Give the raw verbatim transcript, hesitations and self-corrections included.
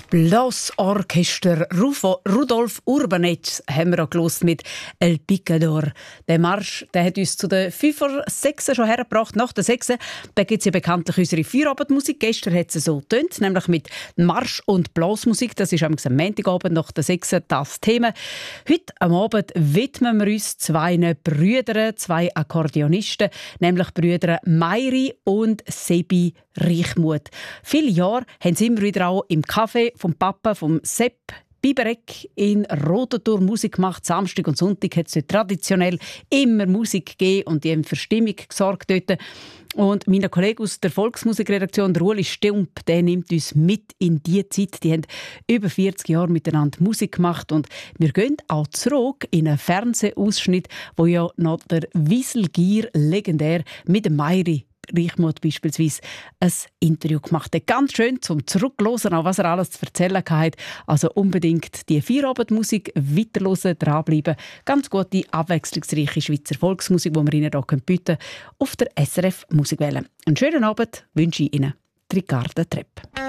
Blasorchester Rudolf Urbanetz haben wir auch gehört mit El Picador. Der Marsch, der hat uns zu den fünfer, sechser schon hergebracht. Nach der sechser, da gibt es ja bekanntlich unsere Feierabendmusik. Gestern hat es so getönt, nämlich mit Marsch- und Blasmusik. Das ist am Montagabend nach der sechser das Thema. Heute am Abend widmen wir uns zwei Brüdern, zwei Akkordeonisten, nämlich Brüder Mayri und Sebi Reichmuth. Viele Jahre haben sie immer wieder auch im Café vom Papa, vom Sepp Biberek in Rotenthur Musik gemacht. Samstag und Sonntag hat es traditionell immer Musik gegeben und die haben für Stimmung gesorgt dort. Und mein Kollege aus der Volksmusikredaktion, der Ueli Stump, der nimmt uns mit in die Zeit. Die haben über vierzig Jahre miteinander Musik gemacht und wir gehen auch zurück in einen Fernsehausschnitt, wo ja noch der Wieselgier legendär mit dem Mayri Reichmuth beispielsweise ein Interview gemacht hat. Ganz schön zum Zurückhören, auch was er alles zu erzählen hat. Also unbedingt die Feierabendmusik weiterhören, dranbleiben. Ganz gute, abwechslungsreiche Schweizer Volksmusik, die wir Ihnen hier bieten können, auf der S R F Musikwelle. Einen schönen Abend wünsche ich Ihnen. Ricarda Trepp.